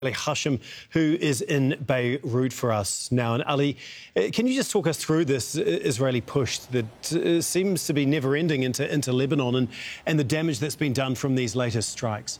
Ali Hashim, who is in Beirut for us now. And Ali, can you just talk us through this Israeli push that seems to be never-ending into Lebanon and the damage that's been done from these latest strikes?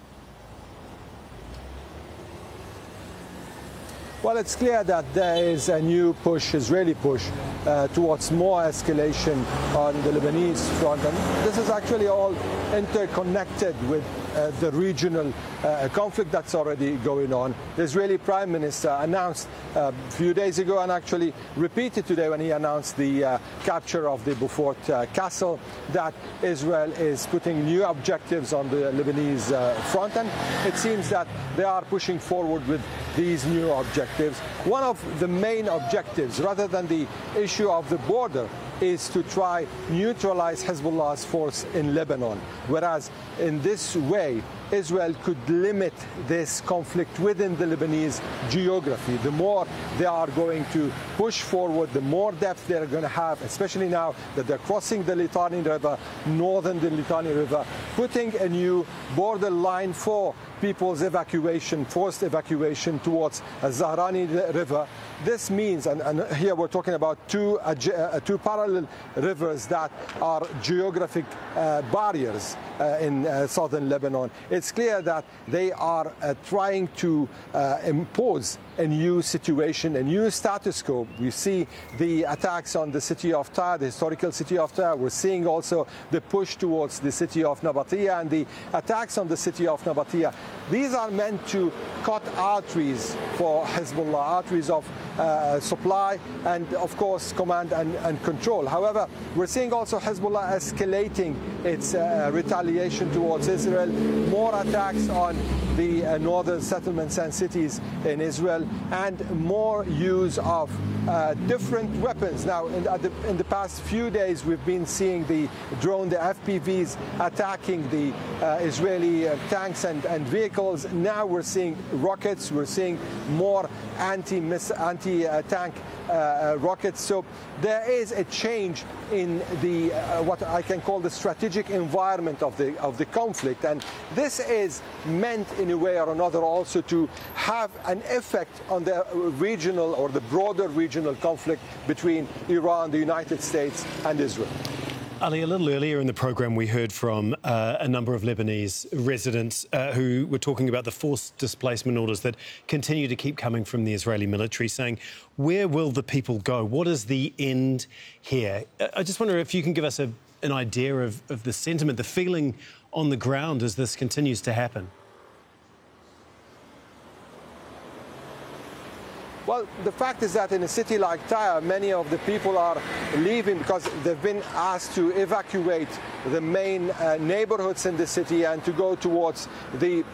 Well, it's clear that there is a new push, Israeli push, towards more escalation on the Lebanese front. And this is actually all interconnected with the regional conflict that's already going on. The Israeli Prime Minister announced a few days ago and actually repeated today when he announced the capture of the Beaufort Castle that Israel is putting new objectives on the Lebanese front. And it seems that they are pushing forward with these new objectives. One of the main objectives, rather than the issue of the border, is to try neutralize Hezbollah's force in Lebanon. Whereas in this way, Israel could limit this conflict within the Lebanese geography. The more they are going to push forward, the more depth they're going to have, especially now that they're crossing the Litani River, northern the Litani River, putting a new border line for people's evacuation, forced evacuation towards Zahrani River. This means, and here we're talking about two parallel rivers that are geographic barriers in southern Lebanon. It's clear that they are trying to impose a new situation, a new status quo. We see the attacks on the city of Tyre, the historical city of Tyre. We're seeing also the push towards the city of Nabatea and the attacks on the city of Nabatea. These are meant to cut arteries for Hezbollah, arteries of supply and, of course, command and control. However, we're seeing also Hezbollah escalating its retaliation towards Israel, more attacks on the northern settlements and cities in Israel, and more use of different weapons. Now, in the past few days, we've been seeing the drone, the FPVs, attacking the Israeli tanks and vehicles. Now we're seeing rockets, we're seeing more anti-tank rockets. So there is a change in the what I can call the strategic environment of the conflict, and this is meant in a way or another also to have an effect on the regional or the broader regional conflict between Iran, the United States and Israel. Ali, a little earlier in the programme we heard from a number of Lebanese residents who were talking about the forced displacement orders that continue to keep coming from the Israeli military, saying, where will the people go? What is the end here? I just wonder if you can give us an idea of the sentiment, the feeling on the ground as this continues to happen. Well, the fact is that in a city like Tyre, many of the people are leaving because they've been asked to evacuate the main neighborhoods in the city and to go towards the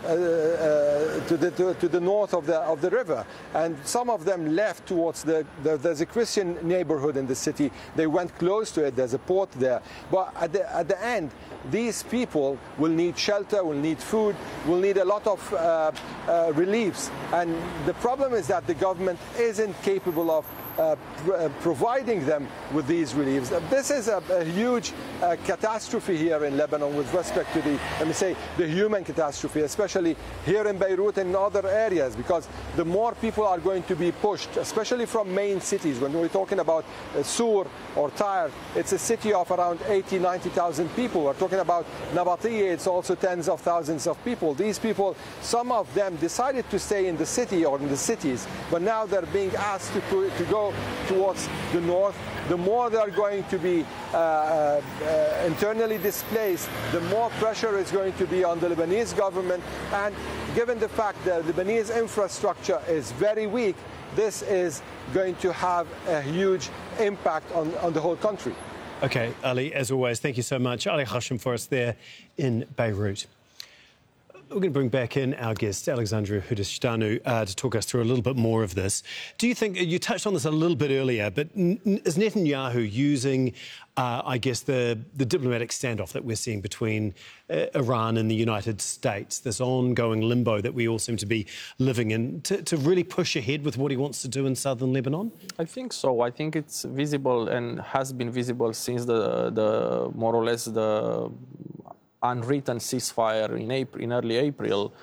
to the north of the river. And some of them left towards there's a Christian neighborhood in the city. They went close to it. There's a port there. But at the end, these people will need shelter, will need food, will need a lot of reliefs. And the problem is that the government isn't capable of providing them with these reliefs. This is a huge catastrophe here in Lebanon with respect to the human catastrophe, especially here in Beirut and in other areas, because the more people are going to be pushed, especially from main cities. When we're talking about Sur or Tyre, it's a city of around 80,000, 90,000 people. We're talking about Nabatea, it's also tens of thousands of people. These people, some of them decided to stay in the city or in the cities, but now they're being asked to go towards the north. The more they are going to be internally displaced, the more pressure is going to be on the Lebanese government. And given the fact that the Lebanese infrastructure is very weak, this is going to have a huge impact on the whole country. OK, Ali, as always, thank you so much. Ali Hashim for us there in Beirut. We're going to bring back in our guest, Alexandru Hudashanu, to talk us through a little bit more of this. Do you think, you touched on this a little bit earlier, but is Netanyahu using, I guess, the diplomatic standoff that we're seeing between Iran and the United States, this ongoing limbo that we all seem to be living in, to really push ahead with what he wants to do in southern Lebanon? I think so. I think it's visible and has been visible since the more or less the unwritten ceasefire in early April.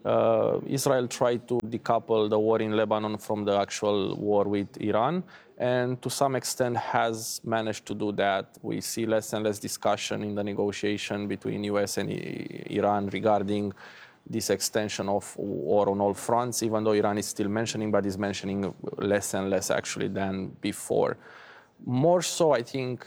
Israel tried to decouple the war in Lebanon from the actual war with Iran, and to some extent has managed to do that. We see less and less discussion in the negotiation between US and Iran regarding this extension of war on all fronts, even though Iran is still mentioning, but is mentioning less and less actually than before. More so, I think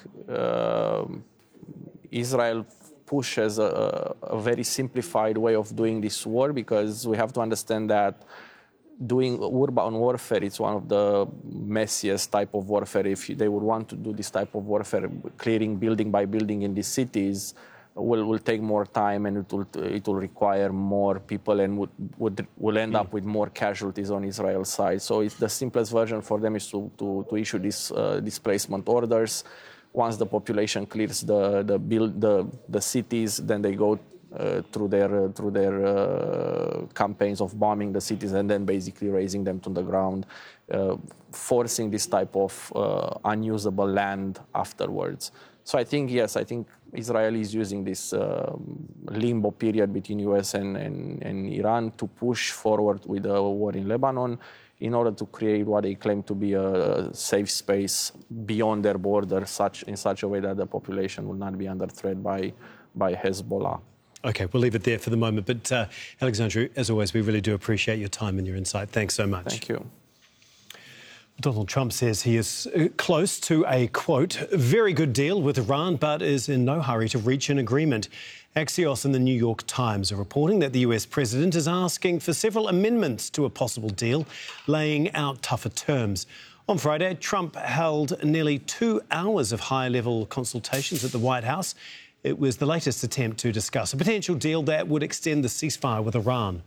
Israel pushes a very simplified way of doing this war, because we have to understand that doing urban warfare is one of the messiest type of warfare. If they would want to do this type of warfare, clearing building by building in these cities will take more time, and it will require more people, and will end up with more casualties on Israel's side. So it's the simplest version for them is to issue these displacement orders. Once the population clears the cities, then they go through their campaigns of bombing the cities and then basically raising them to the ground, forcing this type of unusable land afterwards. So I think, yes, I think Israel is using this limbo period between US and Iran to push forward with the war in Lebanon in order to create what they claim to be a safe space beyond their border, in such a way that the population will not be under threat by Hezbollah. OK, we'll leave it there for the moment. But Alexandru, as always, we really do appreciate your time and your insight. Thanks so much. Thank you. Donald Trump says he is close to a, quote, very good deal with Iran, but is in no hurry to reach an agreement. Axios and the New York Times are reporting that the US president is asking for several amendments to a possible deal, laying out tougher terms. On Friday, Trump held nearly 2 hours of high-level consultations at the White House. It was the latest attempt to discuss a potential deal that would extend the ceasefire with Iran.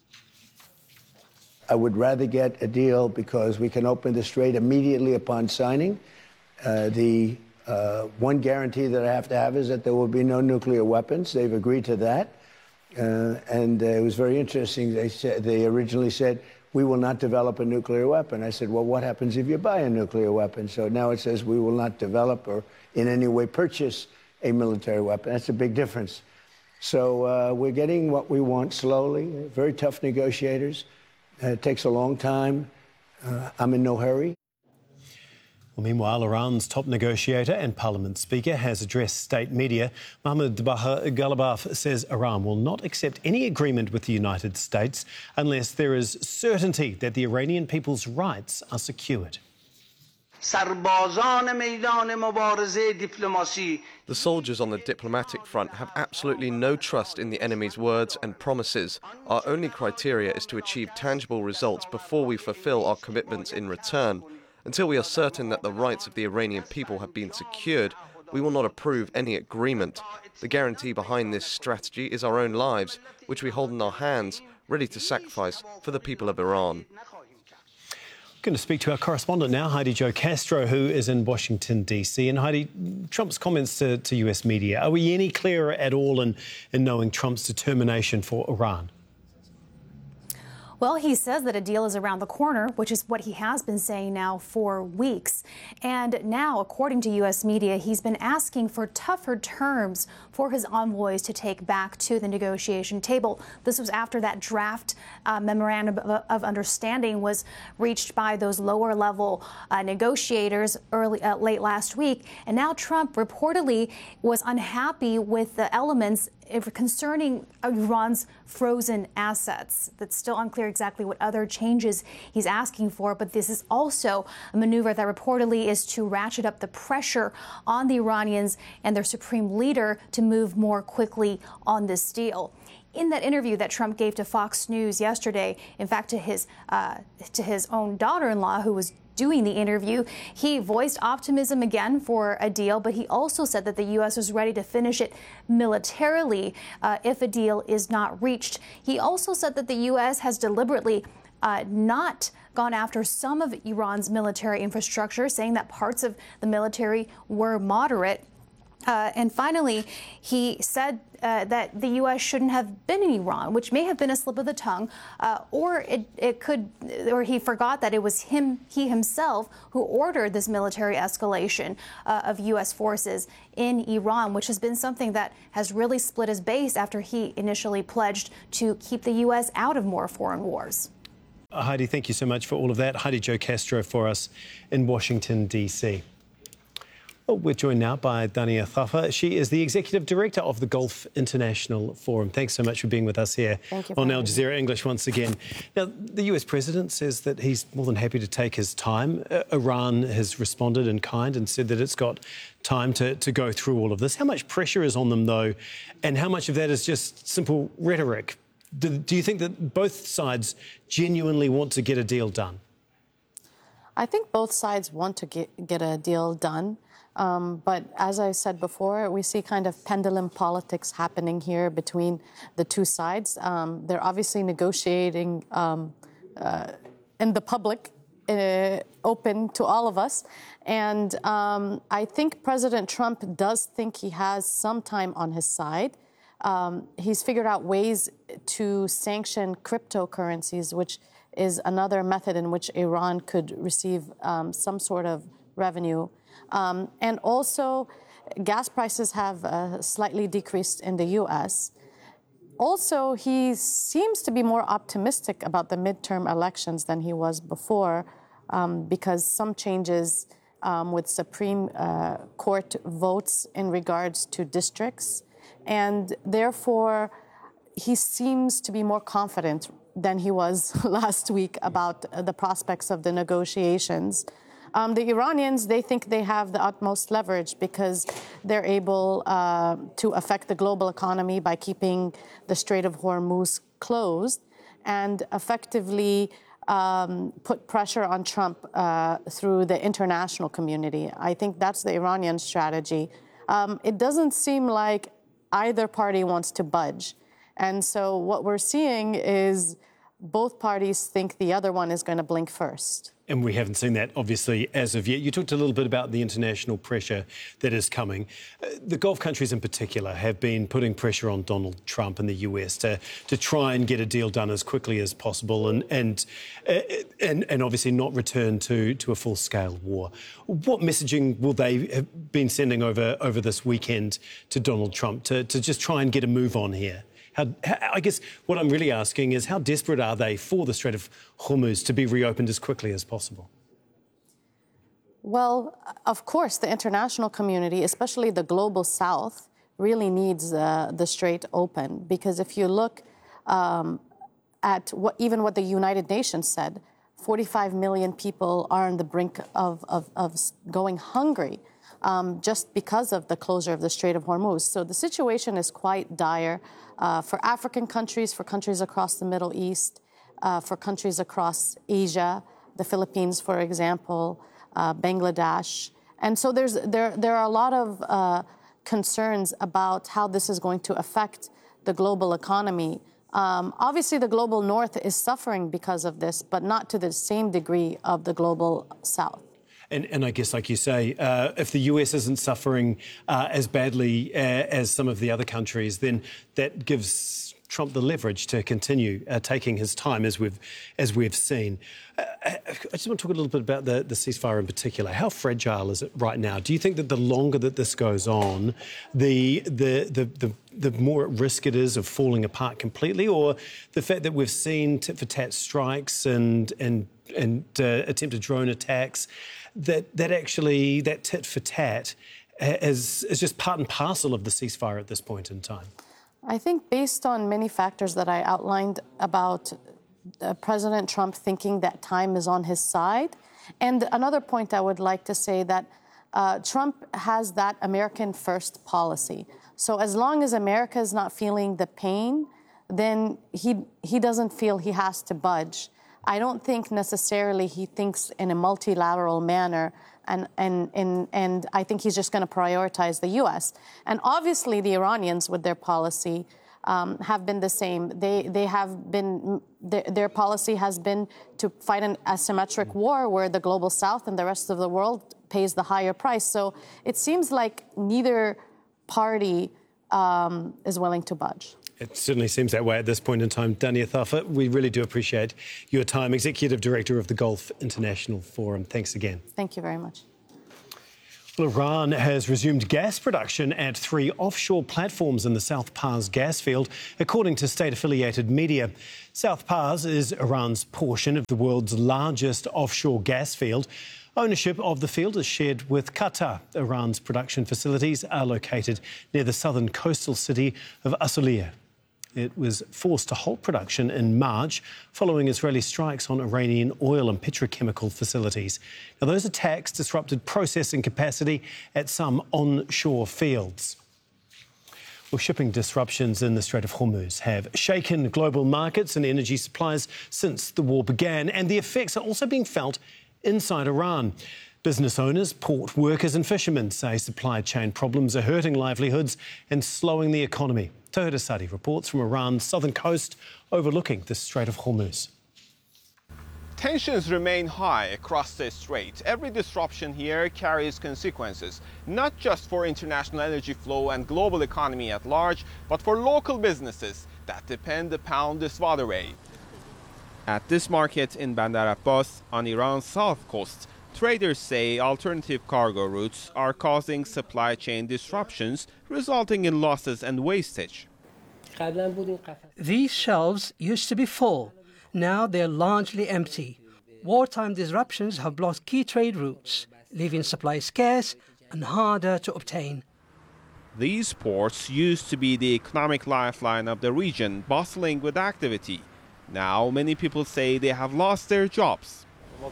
I would rather get a deal because we can open the strait immediately upon signing. The one guarantee that I have to have is that there will be no nuclear weapons. They've agreed to that. And it was very interesting. They originally said, we will not develop a nuclear weapon. I said, well, what happens if you buy a nuclear weapon? So now it says we will not develop or in any way purchase a military weapon. That's a big difference. So we're getting what we want slowly. Very tough negotiators. It takes a long time. I'm in no hurry. Well, meanwhile, Iran's top negotiator and parliament speaker has addressed state media. Mohammad Bagher Ghalibaf says Iran will not accept any agreement with the United States unless there is certainty that the Iranian people's rights are secured. The soldiers on the diplomatic front have absolutely no trust in the enemy's words and promises. Our only criteria is to achieve tangible results before we fulfill our commitments in return. Until we are certain that the rights of the Iranian people have been secured, we will not approve any agreement. The guarantee behind this strategy is our own lives, which we hold in our hands, ready to sacrifice for the people of Iran. Going to speak to our correspondent now, Heidi Jo Castro, who is in Washington, D.C. And Heidi, Trump's comments to US media, are we any clearer at all in knowing Trump's determination for Iran? Well, he says that a deal is around the corner, which is what he has been saying now for weeks. And now, according to U.S. media, he's been asking for tougher terms for his envoys to take back to the negotiation table. This was after that draft memorandum of understanding was reached by those lower-level negotiators late last week. And now Trump reportedly was unhappy with the elements concerning Iran's frozen assets. That's still unclear exactly what other changes he's asking for, but this is also a maneuver that reportedly is to ratchet up the pressure on the Iranians and their supreme leader to move more quickly on this deal. In that interview that Trump gave to Fox News yesterday, in fact, to his own daughter-in-law, who was doing the interview, he voiced optimism again for a deal, but he also said that the U.S. was ready to finish it militarily if a deal is not reached. He also said that the U.S. has deliberately not gone after some of Iran's military infrastructure, saying that parts of the military were moderate. And finally, he said that the U.S. shouldn't have been in Iran, which may have been a slip of the tongue, or he forgot that it was he himself who ordered this military escalation of U.S. forces in Iran, which has been something that has really split his base after he initially pledged to keep the U.S. out of more foreign wars. Heidi, thank you so much for all of that. Heidi Jo Castro for us in Washington, D.C. Well, we're joined now by Dania Thafa. She is the Executive Director of the Gulf International Forum. Thanks so much for being with us here on Al Jazeera English once again. Now, the US President says that he's more than happy to take his time. Iran has responded in kind and said that it's got time to go through all of this. How much pressure is on them, though, and how much of that is just simple rhetoric? Do you think that both sides genuinely want to get a deal done? I think both sides want to get a deal done. But as I said before, we see kind of pendulum politics happening here between the two sides. They're obviously negotiating in the public, open to all of us. And I think President Trump does think he has some time on his side. He's figured out ways to sanction cryptocurrencies, which is another method in which Iran could receive some sort of revenue. And also, gas prices have slightly decreased in the U.S. Also, he seems to be more optimistic about the midterm elections than he was before, because some changes with Supreme Court votes in regards to districts. And therefore, he seems to be more confident than he was last week about the prospects of the negotiations. The Iranians, they think they have the utmost leverage because they're able to affect the global economy by keeping the Strait of Hormuz closed and effectively put pressure on Trump through the international community. I think that's the Iranian strategy. It doesn't seem like either party wants to budge. And so what we're seeing is both parties think the other one is going to blink first. And we haven't seen that, obviously, as of yet. You talked a little bit about the international pressure that is coming. The Gulf countries in particular have been putting pressure on Donald Trump and the US to try and get a deal done as quickly as possible and obviously not return to a full-scale war. What messaging will they have been sending over this weekend to Donald Trump to just try and get a move on here? I guess what I'm really asking is how desperate are they for the Strait of Hormuz to be reopened as quickly as possible? Well, of course, the international community, especially the global south, really needs the Strait open. Because if you look at what the United Nations said, 45 million people are on the brink of going hungry just because of the closure of the Strait of Hormuz. So the situation is quite dire for African countries, for countries across the Middle East, for countries across Asia, the Philippines, for example, Bangladesh. And so there are a lot of concerns about how this is going to affect the global economy. Obviously, the global north is suffering because of this, but not to the same degree of the global south. And I guess, like you say, if the US isn't suffering as badly as some of the other countries, then that gives Trump the leverage to continue taking his time, as we've seen. I just want to talk a little bit about the ceasefire in particular. How fragile is it right now? Do you think that the longer that this goes on, the more at risk it is of falling apart completely, or the fact that we've seen tit-for-tat strikes and attempted drone attacks, that actually that tit-for-tat is just part and parcel of the ceasefire at this point in time? I think based on many factors that I outlined about President Trump thinking that time is on his side, and another point I would like to say that Trump has that American first policy. So as long as America is not feeling the pain, then he doesn't feel he has to budge. I don't think necessarily he thinks in a multilateral manner, and I think he's just going to prioritize the U.S. And obviously, the Iranians, with their policy, have been the same. They have been their policy has been to fight an asymmetric war where the global South and the rest of the world pays the higher price. So it seems like neither party is willing to budge. It certainly seems that way at this point in time. Dania Thafa, we really do appreciate your time. Executive Director of the Gulf International Forum. Thanks again. Thank you very much. Well, Iran has resumed gas production at 3 offshore platforms in the South Pars gas field, according to state-affiliated media. South Pars is Iran's portion of the world's largest offshore gas field. Ownership of the field is shared with Qatar. Iran's production facilities are located near the southern coastal city of Asaliya. It was forced to halt production in March following Israeli strikes on Iranian oil and petrochemical facilities. Now, those attacks disrupted processing capacity at some onshore fields. Well, shipping disruptions in the Strait of Hormuz have shaken global markets and energy supplies since the war began, and the effects are also being felt inside Iran. Business owners, port workers and fishermen say supply chain problems are hurting livelihoods and slowing the economy. Tohir Sadi reports from Iran's southern coast overlooking the Strait of Hormuz. Tensions remain high across the strait. Every disruption here carries consequences, not just for international energy flow and global economy at large, but for local businesses that depend upon this waterway. At this market in Bandar Abbas on Iran's south coast, traders say alternative cargo routes are causing supply chain disruptions, resulting in losses and wastage. These shelves used to be full. Now they're largely empty. Wartime disruptions have blocked key trade routes, leaving supplies scarce and harder to obtain. These ports used to be the economic lifeline of the region, bustling with activity. Now many people say they have lost their jobs.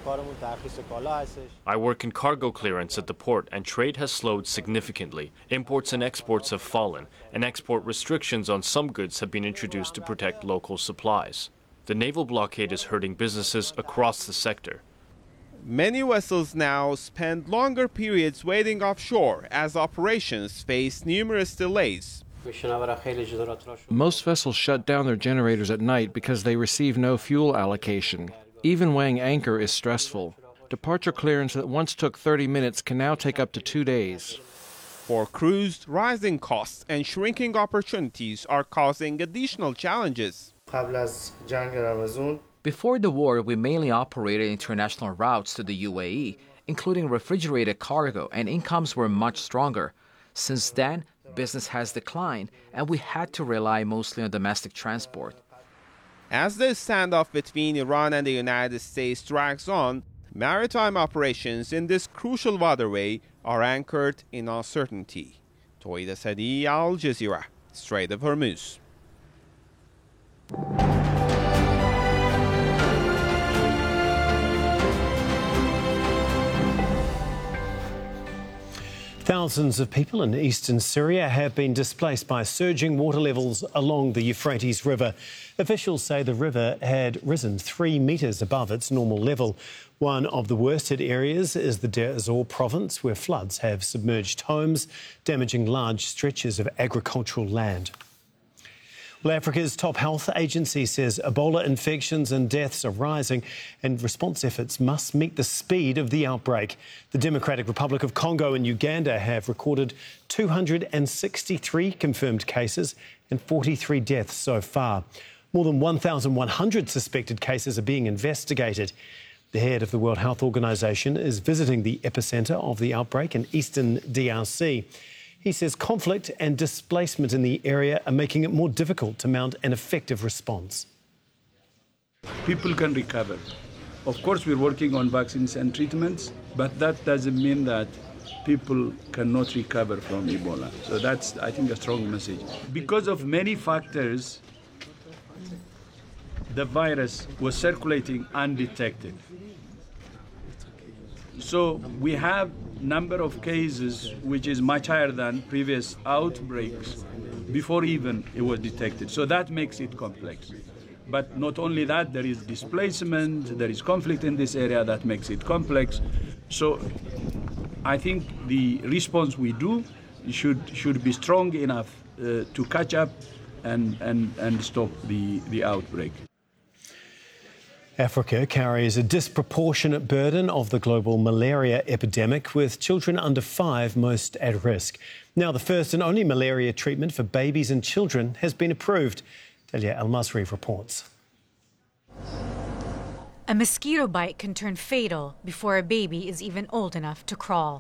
I work in cargo clearance at the port, and trade has slowed significantly. Imports and exports have fallen, and export restrictions on some goods have been introduced to protect local supplies. The naval blockade is hurting businesses across the sector. Many vessels now spend longer periods waiting offshore as operations face numerous delays. Most vessels shut down their generators at night because they receive no fuel allocation. Even weighing anchor is stressful. Departure clearance that once took 30 minutes can now take up to 2 days. For crews, rising costs and shrinking opportunities are causing additional challenges. Before the war, we mainly operated international routes to the UAE, including refrigerated cargo, and incomes were much stronger. Since then, business has declined, and we had to rely mostly on domestic transport. As the standoff between Iran and the United States drags on, maritime operations in this crucial waterway are anchored in uncertainty. Tohir Sadi, Al Jazeera, Strait of Hormuz. Thousands of people in eastern Syria have been displaced by surging water levels along the Euphrates River. Officials say the river had risen 3 metres above its normal level. One of the worst hit areas is the Deir ez-Zor province, where floods have submerged homes, damaging large stretches of agricultural land. Well, Africa's top health agency says Ebola infections and deaths are rising, and response efforts must meet the speed of the outbreak. The Democratic Republic of Congo and Uganda have recorded 263 confirmed cases and 43 deaths so far. More than 1,100 suspected cases are being investigated. The head of the World Health Organization is visiting the epicentre of the outbreak in eastern DRC. He says conflict and displacement in the area are making it more difficult to mount an effective response. People can recover. Of course, we're working on vaccines and treatments, but that doesn't mean that people cannot recover from Ebola. So that's, I think, a strong message. Because of many factors, the virus was circulating undetected. So we have number of cases which is much higher than previous outbreaks before even it was detected. So that makes it complex. But not only that, there is displacement, there is conflict in this area that makes it complex. So I think the response we do should be strong enough to catch up and stop the outbreak. Africa carries a disproportionate burden of the global malaria epidemic, with children under 5 most at risk. Now, the first and only malaria treatment for babies and children has been approved. Dalia Al-Masri reports. A mosquito bite can turn fatal before a baby is even old enough to crawl.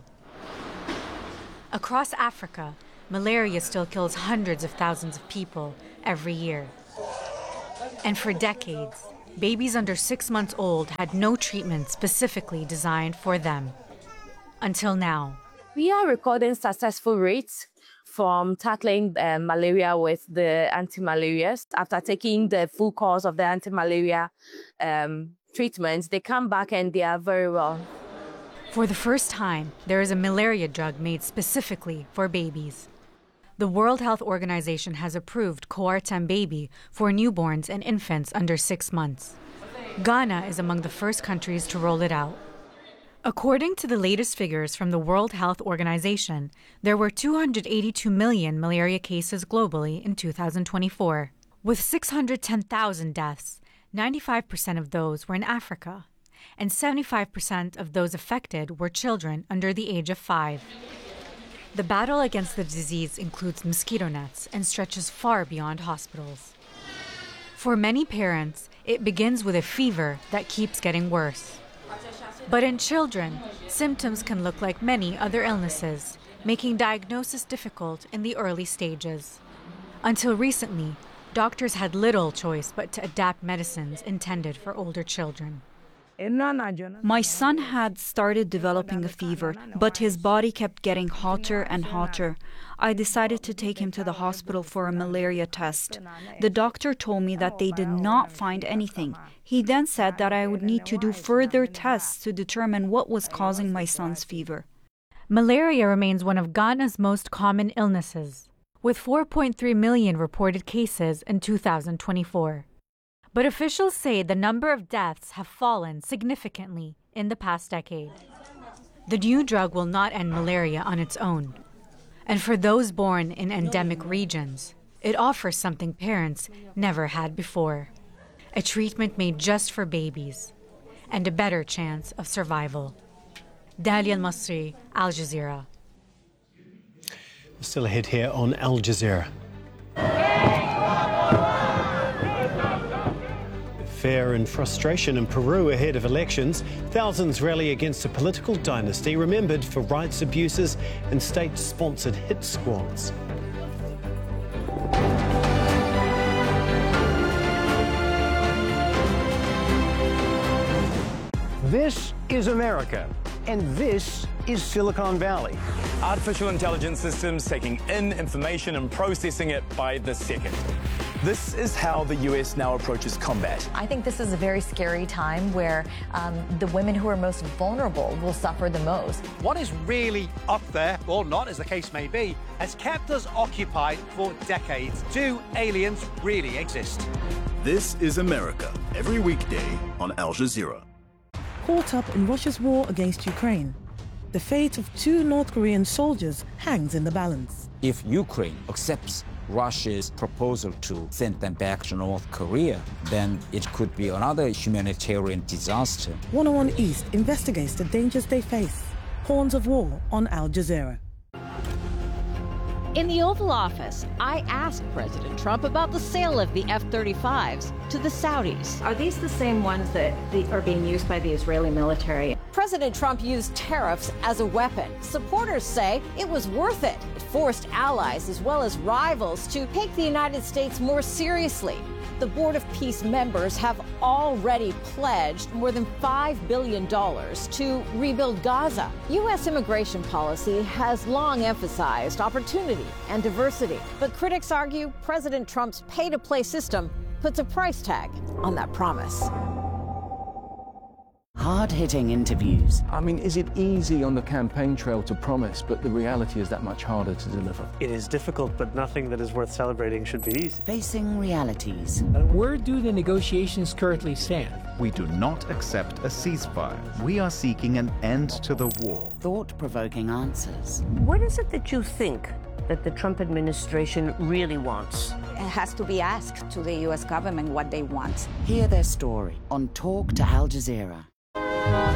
Across Africa, malaria still kills hundreds of thousands of people every year. And for decades, babies under 6 months old had no treatment specifically designed for them. Until now. We are recording successful rates from tackling malaria with the anti-malarials. After taking the full course of the anti-malaria treatments, they come back and they are very well. For the first time, there is a malaria drug made specifically for babies. The World Health Organization has approved Coartem Baby for newborns and infants under 6 months. Ghana is among the first countries to roll it out. According to the latest figures from the World Health Organization, there were 282 million malaria cases globally in 2024. With 610,000 deaths, 95% of those were in Africa, and 75% of those affected were children under the age of 5. The battle against the disease includes mosquito nets and stretches far beyond hospitals. For many parents, it begins with a fever that keeps getting worse. But in children, symptoms can look like many other illnesses, making diagnosis difficult in the early stages. Until recently, doctors had little choice but to adapt medicines intended for older children. My son had started developing a fever, but his body kept getting hotter and hotter. I decided to take him to the hospital for a malaria test. The doctor told me that they did not find anything. He then said that I would need to do further tests to determine what was causing my son's fever. Malaria remains one of Ghana's most common illnesses, with 4.3 million reported cases in 2024. But officials say the number of deaths have fallen significantly in the past decade. The new drug will not end malaria on its own. And for those born in endemic regions, it offers something parents never had before: a treatment made just for babies and a better chance of survival. Dalia Al-Masri, Al Jazeera. Still ahead here on Al Jazeera. Fear and frustration in Peru ahead of elections. Thousands rally against a political dynasty remembered for rights abuses and state-sponsored hit squads. This is America, and this is Silicon Valley. Artificial intelligence systems taking in information and processing it by the second. This is how the US now approaches combat. I think this is a very scary time where the women who are most vulnerable will suffer the most. What is really up there, or not as the case may be, has kept us occupied for decades. Do aliens really exist? This is America, every weekday on Al Jazeera. Caught up in Russia's war against Ukraine, the fate of 2 North Korean soldiers hangs in the balance. If Ukraine accepts Russia's proposal to send them back to North Korea, then it could be another humanitarian disaster. 101 East investigates the dangers they face. Horns of War on Al Jazeera. In the Oval Office, I asked President Trump about the sale of the F-35s to the Saudis. Are these the same ones that are being used by the Israeli military? President Trump used tariffs as a weapon. Supporters say it was worth it. It forced allies as well as rivals to take the United States more seriously. The Board of Peace members have already pledged more than $5 billion to rebuild Gaza. U.S. immigration policy has long emphasized opportunity and diversity, but critics argue President Trump's pay-to-play system puts a price tag on that promise. Hard-hitting interviews. I mean, is it easy on the campaign trail to promise, but the reality is that much harder to deliver? It is difficult, but nothing that is worth celebrating should be easy. Facing realities. Where do the negotiations currently stand? We do not accept a ceasefire. We are seeking an end to the war. Thought-provoking answers. What is it that you think that the Trump administration really wants. It has to be asked to the U.S. government what they want. Hear their story on Talk to Al Jazeera.